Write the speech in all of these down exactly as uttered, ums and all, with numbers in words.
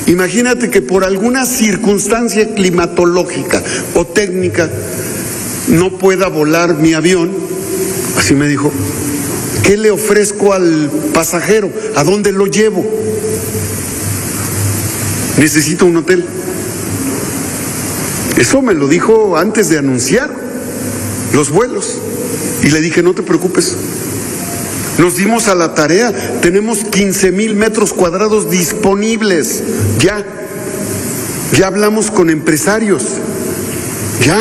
Imagínate que por alguna circunstancia climatológica o técnica no pueda volar mi avión, así me dijo, ¿qué le ofrezco al pasajero? ¿A dónde lo llevo? Necesito un hotel. Eso me lo dijo antes de anunciar los vuelos. Y le dije, no te preocupes. Nos dimos a la tarea, tenemos quince mil metros cuadrados disponibles, ya, ya hablamos con empresarios, ya,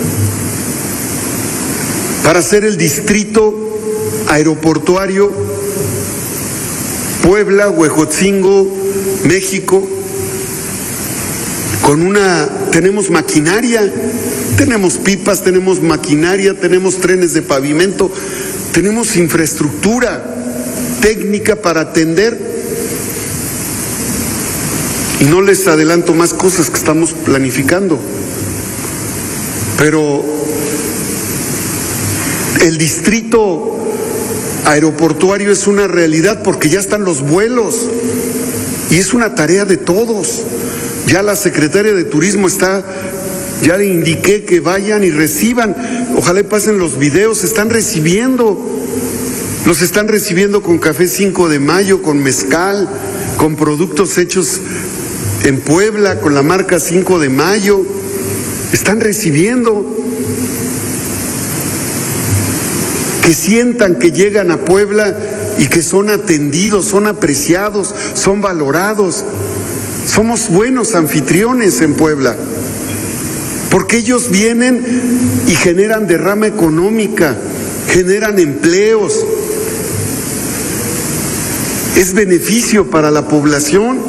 para hacer el distrito aeroportuario Puebla, Huejotzingo, México, con una, tenemos maquinaria, tenemos pipas, tenemos maquinaria, tenemos trenes de pavimento, tenemos infraestructura técnica para atender. Y no les adelanto más cosas que estamos planificando. Pero el distrito aeroportuario es una realidad porque ya están los vuelos. Y es una tarea de todos. Ya la secretaria de Turismo está, ya le indiqué que vayan y reciban. Ojalá pasen los videos, se están recibiendo. Los están recibiendo con café cinco de mayo, con mezcal, con productos hechos en Puebla, con la marca cinco de mayo. Están recibiendo. Que sientan que llegan a Puebla y que son atendidos, son apreciados, son valorados. Somos buenos anfitriones en Puebla. Porque ellos vienen y generan derrama económica, generan empleos. Es beneficio para la población.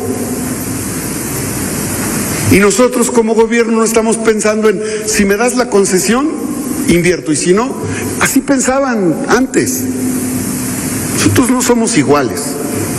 Y nosotros como gobierno no estamos pensando en, si me das la concesión, invierto, y si no, así pensaban antes. Nosotros no somos iguales.